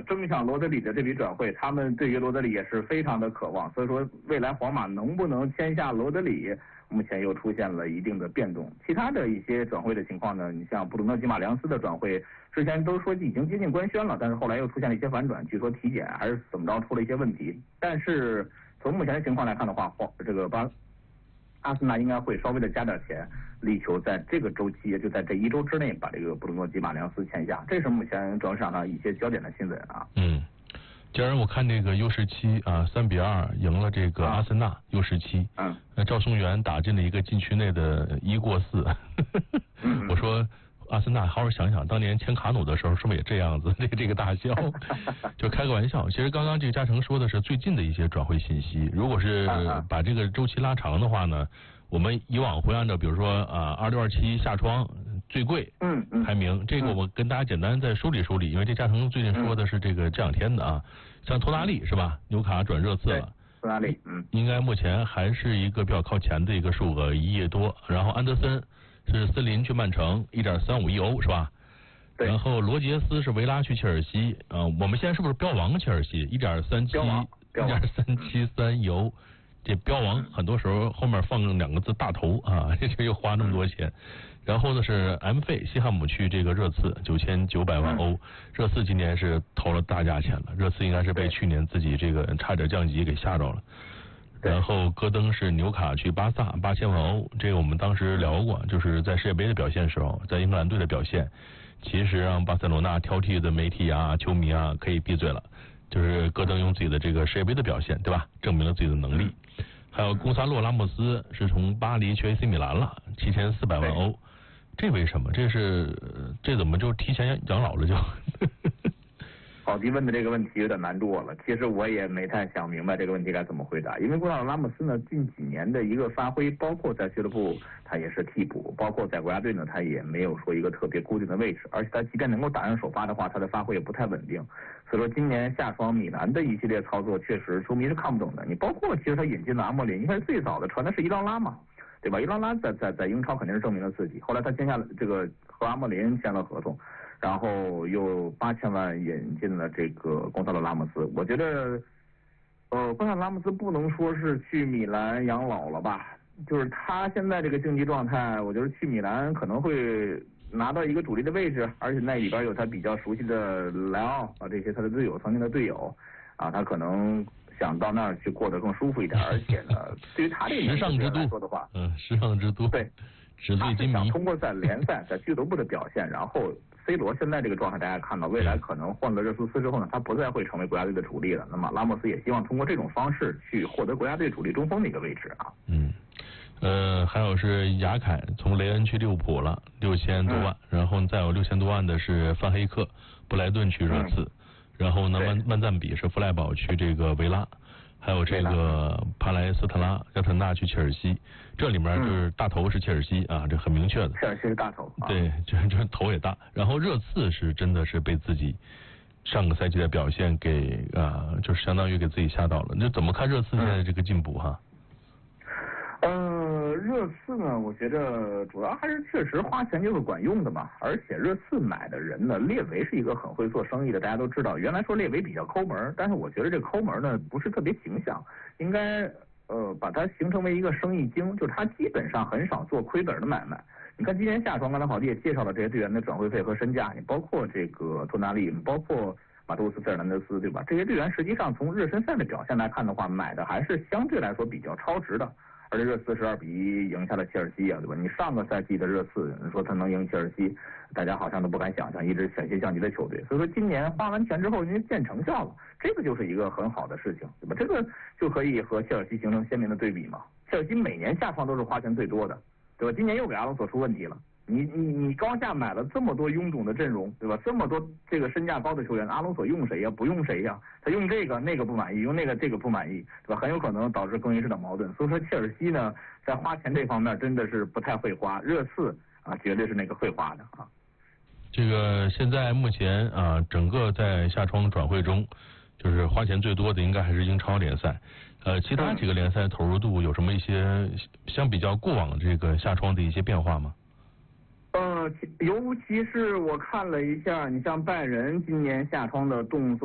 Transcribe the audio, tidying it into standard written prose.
争上罗德里的这笔转会，他们对于罗德里也是非常的渴望，所以说未来皇马能不能签下罗德里，目前又出现了一定的变动。其他的一些转会的情况呢，你像布鲁诺·吉马良斯的转会，之前都说已经接近官宣了，但是后来又出现了一些反转，据说体检还是怎么着出了一些问题。但是从目前的情况来看的话，阿森纳应该会稍微的加点钱，力求在这个周期，也就在这一周之内把这个布鲁诺·吉马良斯签下。这是目前转会市场上一些焦点的新闻啊。 今儿我看这个 U17啊，3-2赢了这个阿森纳 U17。赵松元打进了一个禁区内的1过4。我说阿森纳好好想想，当年签卡努的时候是不是也这样子？这个大笑，就开个玩笑。其实刚刚这个嘉诚说的是最近的一些转会信息，如果是把这个周期拉长的话呢，我们以往会按照比如说2627下窗最贵排名，这个我跟大家简单再梳理梳理，因为这嘉诚最近说的是这两天的啊，像托纳利是吧？纽卡转热刺了。 托纳利应该目前还是一个比较靠前的一个数额，1亿多。然后安德森是森林去曼城1.35亿欧是吧？ 对。 然后罗杰斯是维拉去切尔西，我们现在是不是标王切尔西1.373亿欧？这标王很多时候后面放2个字大头啊，这又花那么多钱。然后呢是 M 费西汉姆去这个热刺9900万欧，热刺今年是投了大价钱了，热刺应该是被去年自己这个差点降级给吓着了。然后戈登是纽卡去巴萨8000万欧，这个我们当时聊过，就是在世界杯的表现时候，在英格兰队的表现，其实让巴塞罗那挑剔的媒体啊、球迷啊可以闭嘴了，就是戈登用自己的这个世界杯的表现，对吧？证明了自己的能力。还有贡萨洛拉莫斯是从巴黎去 AC 米兰了，7400万欧，这为什么？这怎么就提前养老了就？ 宝迪问的这个问题有点难住我了，其实我也没太想明白这个问题该怎么回答，因为贡萨洛拉莫斯呢近几年的一个发挥，包括在俱乐部他也是替补，包括在国家队呢他也没有说一个特别固定的位置，而且他即便能够打上首发的话，他的发挥也不太稳定，所以说今年下窗米兰的一系列操作确实球迷是看不懂的。你包括其实他引进了阿莫林，应该是最早的传的是伊朗拉嘛，对吧？伊朗拉在英超肯定是证明了自己，后来他签下了这个和阿莫林签了合同，然后又8000万引进了这个贡萨洛拉莫斯。我觉得贡萨洛拉莫斯不能说是去米兰养老了吧，就是他现在这个竞技状态，我觉得去米兰可能会拿到一个主力的位置，而且那里边有他比较熟悉的莱奥啊，这些他的队友，曾经的队友啊，他可能想到那儿去过得更舒服一点，而且呢，对于他这个时尚之都来说的话， 时尚之都， 对， 纸醉金迷。 想通过在联赛、在俱乐部的表现，然后 C 罗现在这个状态，大家看到未来可能换了热苏斯之后呢，他不再会成为国家队的主力了。那么拉莫斯也希望通过这种方式去获得国家队主力中锋的一个位置啊。 还有是雅凯从雷恩去利物浦了6000多万，然后再有6000多万的是范黑克、布莱顿去热刺，然后呢曼赞比是弗赖堡去这个维拉，还有这个帕莱斯特拉亚特纳去切尔西，这里面就是大头是切尔西啊，这很明确的。 切尔西是大头， 对，这头也大。然后热刺是真的是被自己上个赛季的表现给就是相当于给自己吓到了。那怎么看热刺现在这个进步哈？ 热刺呢，我觉得主要还是确实花钱就是管用的嘛，而且热刺买的人呢，列维是一个很会做生意的，大家都知道。原来说列维比较抠门，但是我觉得这抠门呢不是特别形象，应该把它形成为一个生意经，就是他基本上很少做亏本的买卖。你看今年夏窗，刚才郝迪也介绍了这些队员的转会费和身价，你包括这个托纳利，包括马图斯、费尔南德斯，对吧？这些队员实际上从热身赛的表现来看的话，买的还是相对来说比较超值的。而且热刺是2比1赢下了切尔西啊，对吧？你上个赛季的热刺，你说他能赢切尔西，大家好像都不敢想象，一支险些降级的球队。所以说今年花完钱之后，人家见成效了，这个就是一个很好的事情，对吧？这个就可以和切尔西形成鲜明的对比嘛。切尔西每年下窗都是花钱最多的，对吧？今年又给阿隆索出问题了。你高价买了这么多臃肿的阵容，对吧？这么多这个身价高的球员，阿隆索用谁呀？不用谁呀？他用这个那个不满意，用那个这个不满意，对吧？很有可能导致更衣室的矛盾。所以说切尔西呢，在花钱这方面真的是不太会花，热刺啊绝对是那个会花的啊。 这个现在目前整个在夏窗转会中，就是花钱最多的应该还是英超联赛。其他几个联赛投入度有什么一些相比较过往这个夏窗的一些变化吗？ 尤其是我看了一下，你像拜仁今年夏窗的动作。